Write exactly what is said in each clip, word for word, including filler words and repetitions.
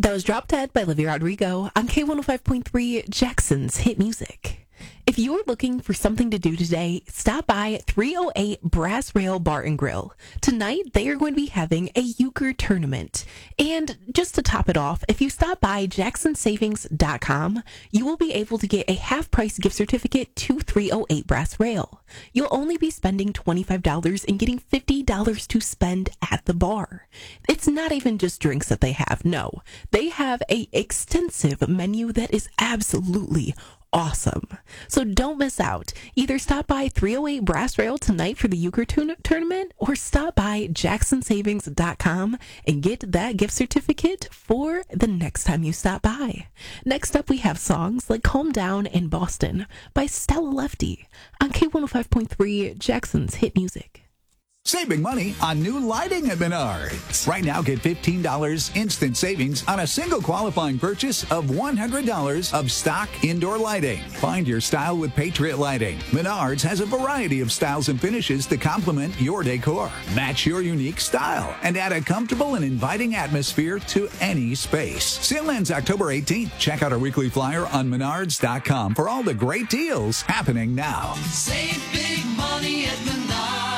That was Drop Dead by Olivia Rodrigo on K one oh five point three Jackson's Hit Music. If you're looking for something to do today, stop by three oh eight Brass Rail Bar and Grill. Tonight, they are going to be having a euchre tournament. And just to top it off, if you stop by jackson savings dot com, you will be able to get a half-price gift certificate to three oh eight Brass Rail. You'll only be spending twenty-five dollars and getting fifty dollars to spend at the bar. It's not even just drinks that they have, no. They have a extensive menu that is absolutely awesome. So don't miss out. Either stop by three oh eight Brass Rail tonight for the euchre tun- tournament or stop by jackson savings dot com and get that gift certificate for the next time you stop by. Next up, we have songs like Calm Down and Boston by Stella Lefty on K one oh five point three Jackson's Hit Music. Saving money on new lighting at Menards. Right now, get fifteen dollars instant savings on a single qualifying purchase of one hundred dollars of stock indoor lighting. Find your style with Patriot Lighting. Menards has a variety of styles and finishes to complement your decor. Match your unique style and add a comfortable and inviting atmosphere to any space. Sale ends October eighteenth. Check out our weekly flyer on menards dot com for all the great deals happening now. Save big money at Menards.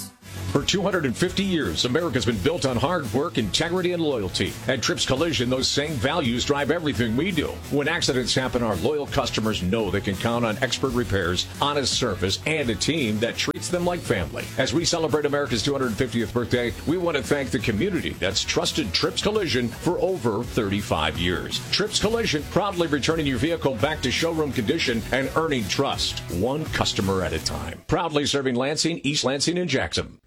For two hundred fifty years, America's been built on hard work, integrity, and loyalty. At Trips Collision, those same values drive everything we do. When accidents happen, our loyal customers know they can count on expert repairs, honest service, and a team that treats them like family. As we celebrate America's two hundred fiftieth birthday, we want to thank the community that's trusted Trips Collision for over thirty-five years. Trips Collision, proudly returning your vehicle back to showroom condition and earning trust, one customer at a time. Proudly serving Lansing, East Lansing, and Jackson.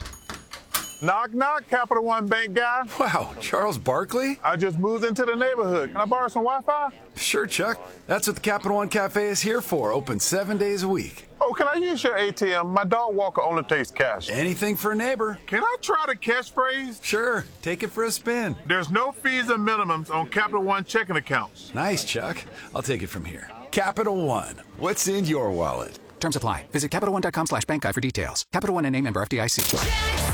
Knock, knock, Capital One Bank guy. Wow, Charles Barkley? I just moved into the neighborhood. Can I borrow some Wi-Fi? Sure, Chuck. That's what the Capital One Cafe is here for, open seven days a week. Oh, can I use your A T M? My dog walker only takes cash. Anything for a neighbor. Can I try the catchphrase? Sure, take it for a spin. There's no fees and minimums on Capital One checking accounts. Nice, Chuck. I'll take it from here. Capital One, what's in your wallet? Terms apply. Visit CapitalOne.com slash bank guide for details. Capital One and A member F D I C.